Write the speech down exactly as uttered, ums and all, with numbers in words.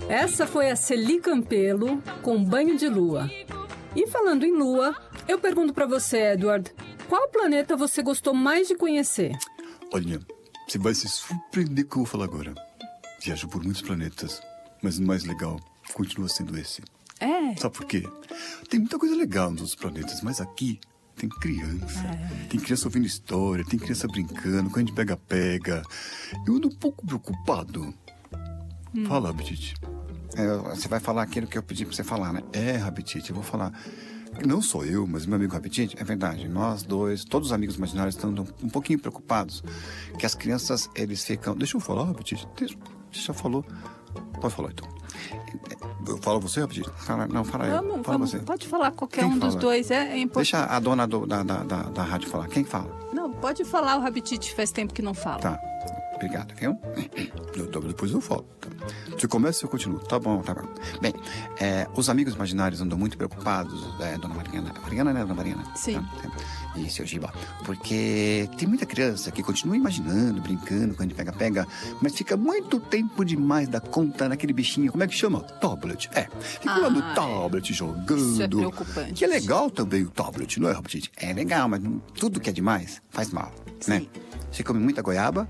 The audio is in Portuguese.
Essa foi a Celi Campelo com Banho de Lua. E falando em lua, eu pergunto pra você, Edward, qual planeta você gostou mais de conhecer? Olha, você vai se surpreender com o que eu vou falar agora. Viajo por muitos planetas, mas o mais legal continua sendo esse. É? Sabe por quê? Tem muita coisa legal nos outros planetas, mas aqui tem criança. É. Tem criança ouvindo história, tem criança brincando, quando a gente pega-pega. Eu ando um pouco preocupado. Hum. Fala, Rabitite. É, você vai falar aquilo que eu pedi pra você falar, né? É, Rabitite, eu vou falar. Não só eu, mas meu amigo Rabitite, é verdade. Nós dois, todos os amigos imaginários estão um pouquinho preocupados. Que as crianças, eles ficam... Deixa eu falar, Rabitite. Deixa, deixa eu falar. Pode falar, então. Eu falo você, Rabitite? Fala, não, fala vamos, eu. Fala vamos, você. Pode falar qualquer Quem um fala? dos dois. É, é importante. Deixa a dona do, da, da, da, da rádio falar. Quem fala? Não, pode falar, o Rabitite faz tempo que não fala. Tá. Obrigado, viu? Eu, depois eu falo. Tá. Você começa e eu continuo. Tá bom, tá bom. Bem, é, os amigos imaginários andam muito preocupados, é, dona Mariana. Mariana, né, dona Mariana? Sim. Tá? E seu Giba. Porque tem muita criança que continua imaginando, brincando, quando a gente pega-pega, mas fica muito tempo demais da conta naquele bichinho. Como é que chama? Tablet. É. Fica Ah, lá no tablet jogando. Isso é preocupante. Que é legal também o tablet, não é, Rabitite? É legal, mas tudo que é demais faz mal, Sim. né? Você come muita goiaba,